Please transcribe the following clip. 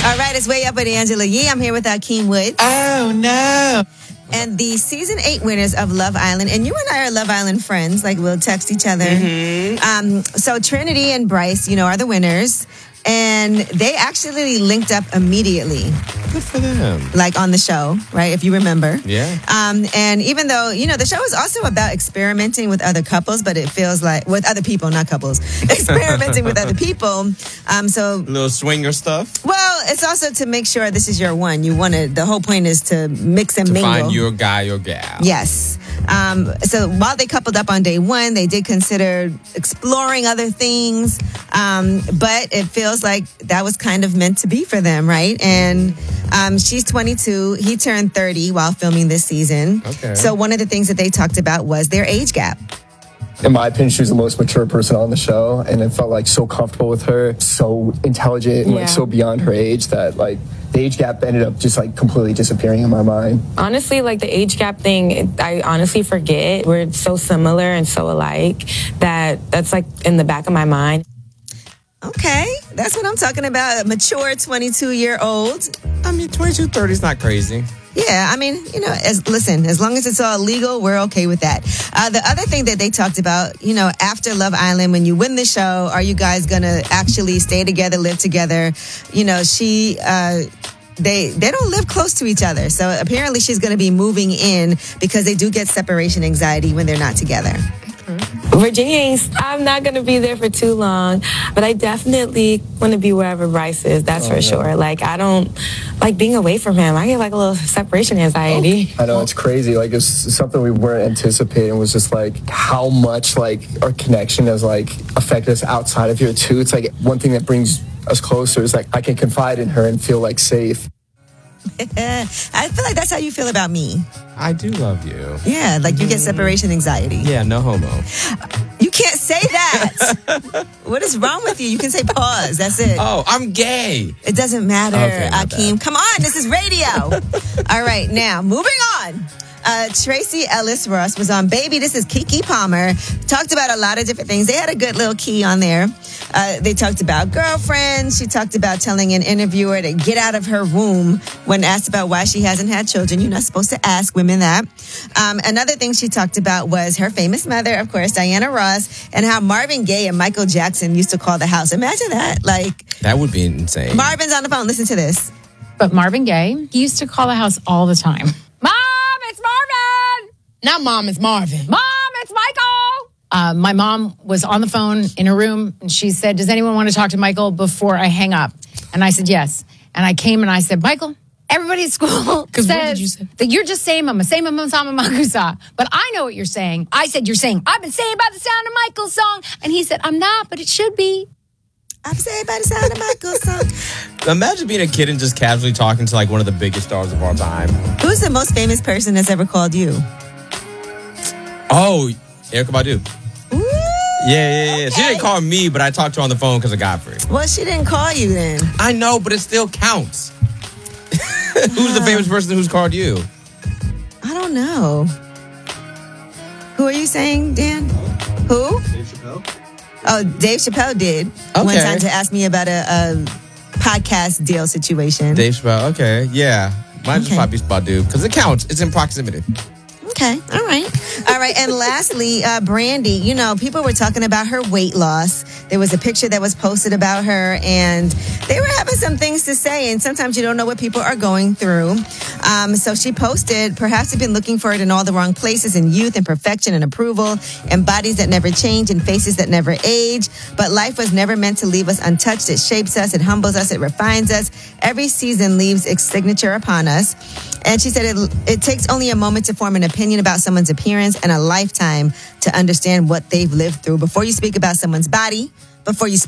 All right, it's Way Up with Angela Yee. I'm here with Akeem Woods. Oh, no. And the season 8 winners of Love Island. And you and I are Love Island friends. Like, we'll text each other. Mm-hmm. So Trinity and Bryce, are the winners. And they actually linked up immediately. Good for them. Like on the show, right? If you remember. Yeah. And even though, the show is also about experimenting with other couples, but it feels like, with other people, not couples, experimenting with other people. So. Little swinger stuff. Well, it's also to make sure this is your one. The whole point is to mix and mingle. Find your guy or gal. Yes. So while they coupled up on day 1, they did consider exploring other things. But it feels like that was kind of meant to be for them, right? And she's 22. He turned 30 while filming this season. Okay. So one of the things that they talked about was their age gap. In my opinion, she was the most mature person on the show, and I felt like so comfortable with her, so intelligent, and so beyond her age that the age gap ended up just completely disappearing in my mind. Honestly, the age gap thing, I honestly forget. We're so similar and so alike that's in the back of my mind. Okay, that's what I'm talking about. A mature 22-year-old. I mean, 22, 30 is not crazy. Yeah, I mean, as long as it's all legal, we're okay with that. The other thing that they talked about, after Love Island, when you win the show, are you guys going to actually stay together, live together? They don't live close to each other. So apparently she's going to be moving in because they do get separation anxiety when they're not together. Virginia, I'm not going to be there for too long, but I definitely want to be wherever Bryce is, that's for sure. I don't like being away from him. I get a little separation anxiety. I know, it's crazy. It's something we weren't anticipating. It was just how much our connection has affected us outside of here too. It's one thing that brings us closer is I can confide in her and feel safe. I feel like that's how you feel about me. I do love you. Yeah, you get separation anxiety. Yeah, no homo. You can't say that. What is wrong with you? You can say pause. That's it. Oh, I'm gay. It doesn't matter, Okay, Akeem. Come on, this is radio. All right, now, moving on. Tracy Ellis Ross was on Baby. This is Keke Palmer. Talked about a lot of different things. They had a good little key on there. They talked about girlfriends. She talked about telling an interviewer to get out of her womb when asked about why she hasn't had children. You're not supposed to ask women that. Another thing she talked about was her famous mother, of course, Diana Ross, and how Marvin Gaye and Michael Jackson used to call the house. Imagine that. That would be insane. Marvin's on the phone. Listen to this. But Marvin Gaye, he used to call the house all the time. Mom, it's Marvin! Not Mom, it's Marvin. Mom, it's Michael! My mom was on the phone in her room, and she said, does anyone want to talk to Michael before I hang up? And I said, yes. And I came and I said, Michael, everybody at school says that you're just saying mama, say mama, sama, makusa. But I know what you're saying. I said, you're saying, I've been saying by the sound of Michael's song. And he said, I'm not, but it should be. I'm saying by the sound of Michael's song. Imagine being a kid and just casually talking to one of the biggest stars of our time. Who's the most famous person that's ever called you? Oh, Erykah Badu. Ooh, Yeah. okay. She didn't call me, but I talked to her on the phone because of Godfrey. Well, she didn't call you then. I know, but it still counts. Who's the famous person who's called you? I don't know. Who are you saying, Dan? Who? Dave Chappelle. Oh, Dave Chappelle did one time to ask me about a podcast deal situation. Dave Chappelle, okay. Yeah. Mine's just probably Badu because it counts. It's in proximity. Okay. All right. And lastly, Brandy, people were talking about her weight loss. There was a picture that was posted about her, and they were having some things to say, and sometimes you don't know what people are going through. So she posted, perhaps you've been looking for it in all the wrong places, in youth and perfection and approval, and bodies that never change and faces that never age. But life was never meant to leave us untouched. It shapes us, it humbles us, it refines us. Every season leaves its signature upon us. And she said it takes only a moment to form an opinion about someone's appearance and a lifetime to understand what they've lived through. Before you speak about someone's body, before you